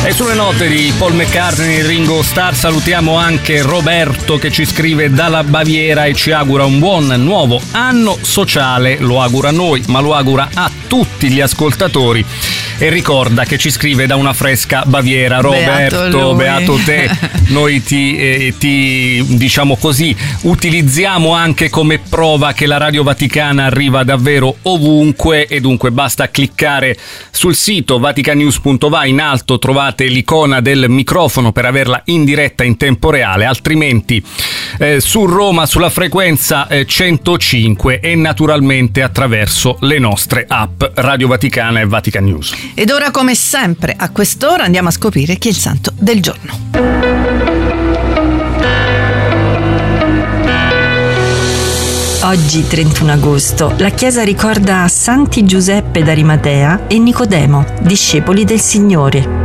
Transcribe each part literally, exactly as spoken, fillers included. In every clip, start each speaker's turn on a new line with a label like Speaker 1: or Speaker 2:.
Speaker 1: E sulle note di Paul McCartney e Ringo Starr salutiamo anche Roberto che ci scrive dalla Baviera e ci augura un buon nuovo anno sociale. Lo augura a noi, ma lo augura a tutti gli ascoltatori. E ricorda che ci scrive da una fresca Baviera. Roberto, beato, beato te. Noi ti, eh, ti diciamo così utilizziamo anche come prova che la Radio Vaticana arriva davvero ovunque, e dunque basta cliccare sul sito vaticanews punto va. In alto trovate l'icona del microfono per averla in diretta in tempo reale, altrimenti eh, su Roma sulla frequenza eh, centocinque e naturalmente attraverso le nostre app Radio Vaticana e Vatican News.
Speaker 2: Ed ora, come sempre a quest'ora, andiamo a scoprire chi è il santo del giorno.
Speaker 3: Oggi, trentuno agosto, la Chiesa ricorda Santi Giuseppe d'Arimatea e Nicodemo, discepoli del Signore.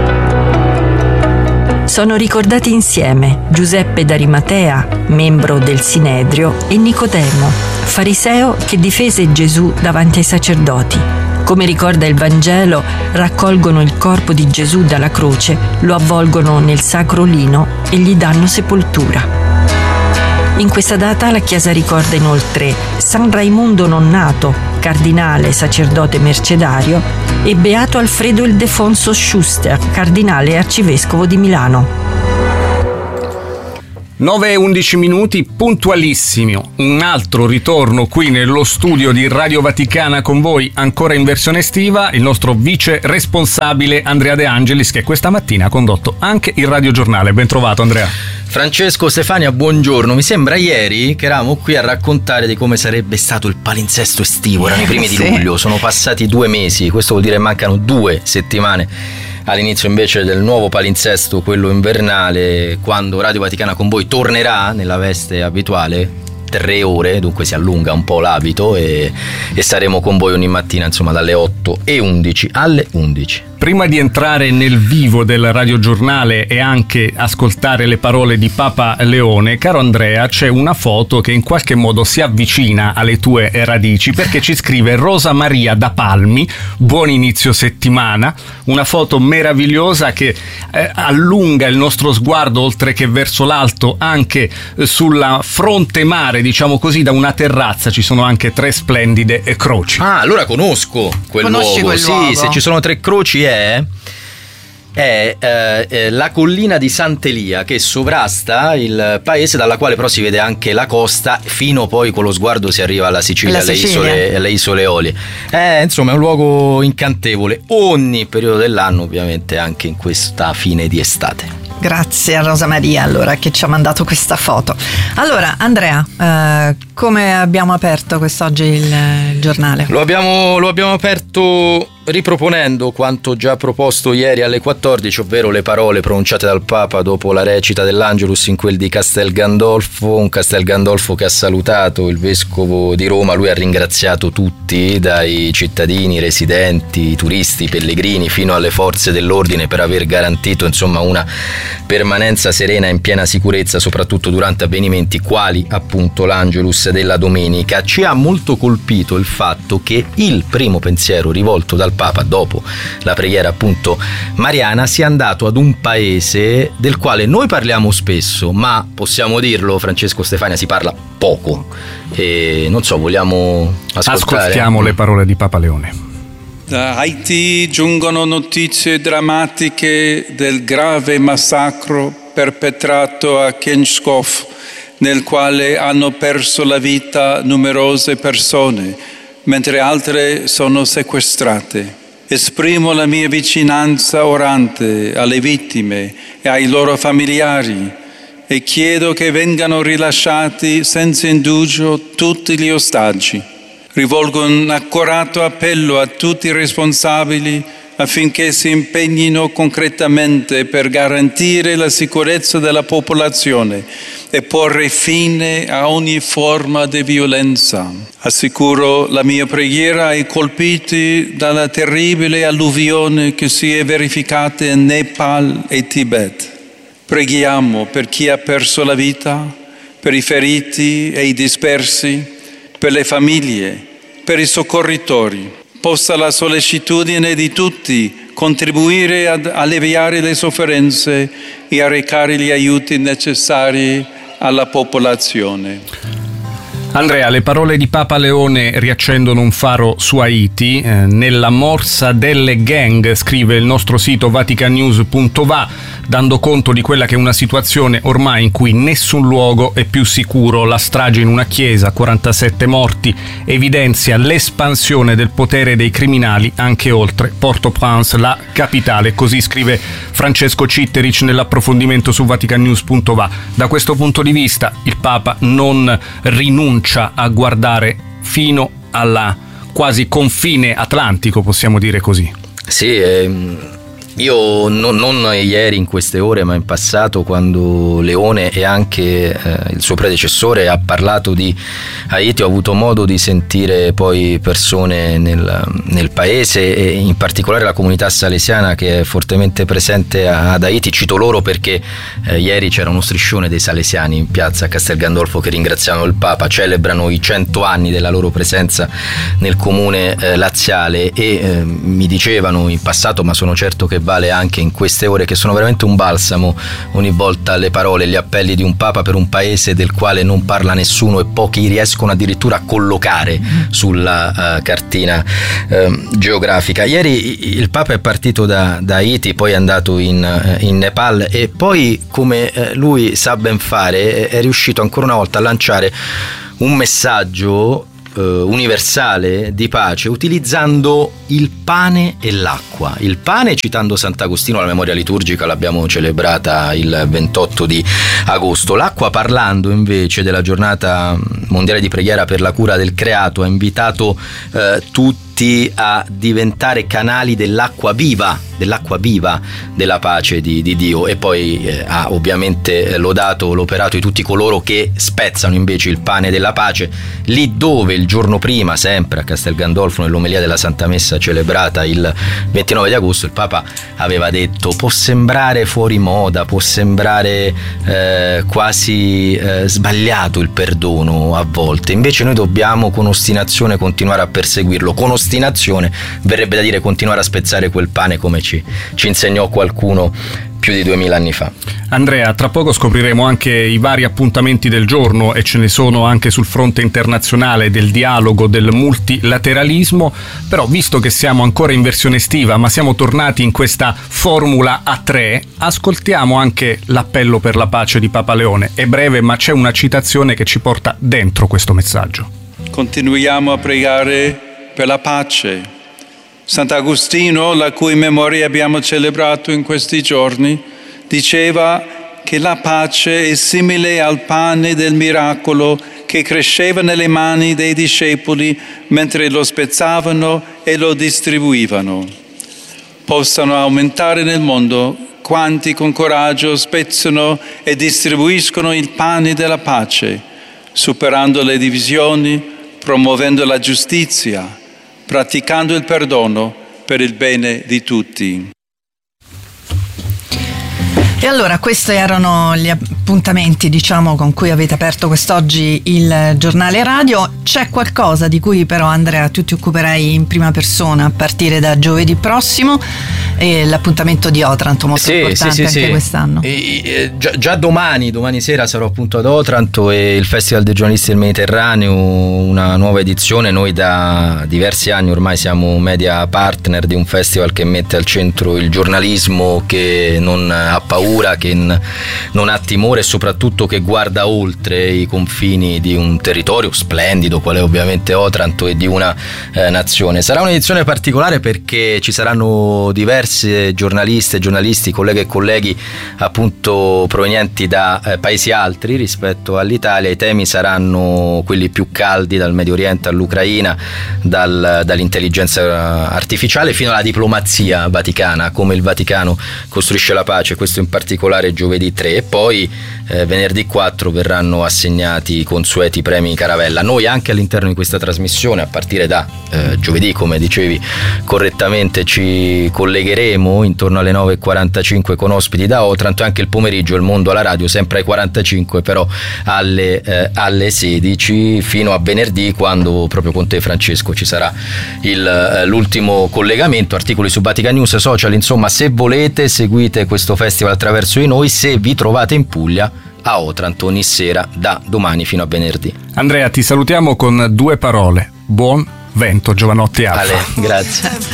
Speaker 3: Sono ricordati insieme Giuseppe d'Arimatea, membro del Sinedrio, e Nicodemo, fariseo che difese Gesù davanti ai sacerdoti. Come ricorda il Vangelo, raccolgono il corpo di Gesù dalla croce, lo avvolgono nel sacro lino e gli danno sepoltura. In questa data la Chiesa ricorda inoltre San Raimundo Nonnato, cardinale, sacerdote mercedario, e Beato Alfredo Ildefonso Schuster, cardinale e arcivescovo di Milano.
Speaker 1: nove e undici minuti, puntualissimo. Un altro ritorno qui nello studio di Radio Vaticana con voi, ancora in versione estiva, il nostro vice responsabile Andrea De Angelis, che questa mattina ha condotto anche il radiogiornale. Ben trovato, Andrea.
Speaker 4: Francesco, Stefania, buongiorno. Mi sembra ieri che eravamo qui a raccontare di come sarebbe stato il palinsesto estivo. Erano i primi
Speaker 2: sì.
Speaker 4: di luglio, sono passati due mesi, questo vuol dire che mancano due settimane all'inizio invece del nuovo palinsesto, quello invernale, quando Radio Vaticana con voi tornerà nella veste abituale. Tre ore, dunque si allunga un po' l'abito e, e saremo con voi ogni mattina, insomma, dalle otto e undici alle undici.
Speaker 1: Prima di entrare nel vivo del radiogiornale e anche ascoltare le parole di Papa Leone, caro Andrea, c'è una foto che in qualche modo si avvicina alle tue radici, perché ci scrive Rosa Maria da Palmi: buon inizio settimana. Una foto meravigliosa che eh, allunga il nostro sguardo oltre che verso l'alto anche eh, sulla fronte mare, diciamo così. Da una terrazza ci sono anche tre splendide croci.
Speaker 4: Ah, allora conosco quel
Speaker 2: Conosci
Speaker 4: luogo.
Speaker 2: quel
Speaker 4: Sì,
Speaker 2: luogo?
Speaker 4: se ci sono tre croci è è eh, eh, la collina di Sant'Elia, che sovrasta il paese, dalla quale però si vede anche la costa, fino poi con lo sguardo si arriva alla Sicilia,
Speaker 2: La
Speaker 4: alle,
Speaker 2: Sicilia.
Speaker 4: isole, alle isole Eolie. Eh, insomma, è un luogo incantevole ogni periodo dell'anno, ovviamente anche in questa fine di estate.
Speaker 2: Grazie a Rosa Maria, allora, che ci ha mandato questa foto. Allora, Andrea, eh, come abbiamo aperto quest'oggi il, il giornale?
Speaker 4: Lo abbiamo, lo abbiamo aperto riproponendo quanto già proposto ieri alle quattordici, ovvero le parole pronunciate dal Papa dopo la recita dell'Angelus in quel di Castel Gandolfo, un Castel Gandolfo che ha salutato il Vescovo di Roma. Lui ha ringraziato tutti, dai cittadini, residenti, turisti, pellegrini, fino alle forze dell'ordine, per aver garantito, insomma, una permanenza serena e in piena sicurezza, soprattutto durante avvenimenti quali appunto l'Angelus della domenica. Ci ha molto colpito il fatto che il primo pensiero rivolto dal Papa dopo la preghiera appunto mariana sia andato ad un paese del quale noi parliamo spesso, ma possiamo dirlo, Francesco, Stefania, si parla poco. E non so, vogliamo ascoltare?
Speaker 1: Ascoltiamo le parole di Papa Leone.
Speaker 5: Da Haiti giungono notizie drammatiche del grave massacro perpetrato a Kenskov, nel quale hanno perso la vita numerose persone, mentre altre sono sequestrate. Esprimo la mia vicinanza orante alle vittime e ai loro familiari e chiedo che vengano rilasciati senza indugio tutti gli ostaggi. Rivolgo un accorato appello a tutti i responsabili affinché si impegnino concretamente per garantire la sicurezza della popolazione e porre fine a ogni forma di violenza. Assicuro la mia preghiera ai colpiti dalla terribile alluvione che si è verificata in Nepal e Tibet. Preghiamo per chi ha perso la vita, per i feriti e i dispersi, per le famiglie, per i soccorritori. Possa la sollecitudine di tutti contribuire ad alleviare le sofferenze e a recare gli aiuti necessari alla popolazione.
Speaker 1: Andrea, le parole di Papa Leone riaccendono un faro su Haiti. Eh, nella morsa delle gang, scrive il nostro sito vatican news punto va, dando conto di quella che è una situazione ormai in cui nessun luogo è più sicuro. La strage in una chiesa, quarantasette morti, evidenzia l'espansione del potere dei criminali anche oltre Port-au-Prince, la capitale. Così scrive Francesco Citteric nell'approfondimento su vatican news punto va. Da questo punto di vista il Papa non rinuncia a guardare fino alla quasi confine atlantico, possiamo dire così.
Speaker 4: Sì, ehm, io non, non ieri in queste ore, ma in passato, quando Leone e anche eh, il suo predecessore ha parlato di Haiti, ho avuto modo di sentire poi persone nel, nel paese e in particolare la comunità salesiana che è fortemente presente ad Haiti. Cito loro perché eh, ieri c'era uno striscione dei salesiani in piazza a Castel Gandolfo che ringraziano il Papa, celebrano i cento anni della loro presenza nel comune eh, laziale e eh, mi dicevano in passato, ma sono certo che vale anche in queste ore, che sono veramente un balsamo ogni volta le parole, gli appelli di un Papa per un paese del quale non parla nessuno e pochi riescono addirittura a collocare sulla uh, cartina uh, geografica. Ieri il Papa è partito da, da Haiti, poi è andato in, uh, in Nepal e poi, come uh, lui sa ben fare, è riuscito ancora una volta a lanciare un messaggio universale di pace utilizzando il pane e l'acqua. Il pane citando Sant'Agostino, la memoria liturgica l'abbiamo celebrata il ventotto di agosto. L'acqua parlando invece della giornata mondiale di preghiera per la cura del creato, ha invitato eh, tutti a diventare canali dell'acqua viva, dell'acqua viva della pace di, di Dio, e poi eh, ha ovviamente lodato l'operato di tutti coloro che spezzano invece il pane della pace, lì dove il giorno prima, sempre a Castel Gandolfo, nell'omelia della Santa Messa celebrata il ventinove di agosto, il Papa aveva detto: può sembrare fuori moda, può sembrare eh, quasi eh, sbagliato il perdono a volte, invece noi dobbiamo con ostinazione continuare a perseguirlo. Con ostinazione verrebbe da dire continuare a spezzare quel pane, come ci, ci insegnò qualcuno più di duemila anni fa.
Speaker 1: Andrea, tra poco scopriremo anche i vari appuntamenti del giorno, e ce ne sono anche sul fronte internazionale del dialogo, del multilateralismo, però visto che siamo ancora in versione estiva ma siamo tornati in questa formula a tre, ascoltiamo anche l'appello per la pace di Papa Leone. È breve, ma c'è una citazione che ci porta dentro questo messaggio.
Speaker 5: Continuiamo a pregare per la pace. Sant'Agostino, la cui memoria abbiamo celebrato in questi giorni, diceva che la pace è simile al pane del miracolo che cresceva nelle mani dei discepoli mentre lo spezzavano e lo distribuivano. Possano aumentare nel mondo quanti con coraggio spezzano e distribuiscono il pane della pace, superando le divisioni, promuovendo la giustizia, praticando il perdono per il bene di tutti.
Speaker 2: E allora questi erano gli appuntamenti, diciamo, con cui avete aperto quest'oggi il giornale radio. C'è qualcosa di cui però, Andrea, tu ti occuperai in prima persona a partire da giovedì prossimo, e l'appuntamento di Otranto, molto
Speaker 4: sì,
Speaker 2: importante
Speaker 4: sì, sì,
Speaker 2: anche
Speaker 4: sì.
Speaker 2: quest'anno.
Speaker 4: E, e, già, già domani, domani sera sarò appunto ad Otranto, e il Festival dei giornalisti del Mediterraneo, una nuova edizione. Noi da diversi anni ormai siamo media partner di un festival che mette al centro il giornalismo che non ha paura, che non ha timore e soprattutto che guarda oltre i confini di un territorio splendido qual è ovviamente Otranto e di una eh, nazione. Sarà un'edizione particolare perché ci saranno diverse giornaliste, giornalisti, colleghe e colleghi appunto provenienti da eh, paesi altri rispetto all'Italia. I temi saranno quelli più caldi, dal Medio Oriente all'Ucraina, dal, dall'intelligenza artificiale fino alla diplomazia vaticana, come il Vaticano costruisce la pace, questo in particolare giovedì tre, e poi eh, venerdì quattro verranno assegnati i consueti premi Caravella. Noi anche all'interno di questa trasmissione, a partire da eh, giovedì, come dicevi correttamente, ci collegheremo torneremo intorno alle nove e quarantacinque con ospiti da Otranto, anche il pomeriggio Il Mondo alla radio, sempre ai quarantacinque, però alle, eh, alle sedici, fino a venerdì, quando proprio con te, Francesco, ci sarà il, eh, l'ultimo collegamento. Articoli su Vatican News, social, insomma, se volete seguite questo festival attraverso di noi. Se vi trovate in Puglia, a Otranto ogni sera da domani fino a venerdì.
Speaker 1: Andrea, ti salutiamo con due parole: buon vento, Giovanotti Alfa.
Speaker 4: Ale, grazie.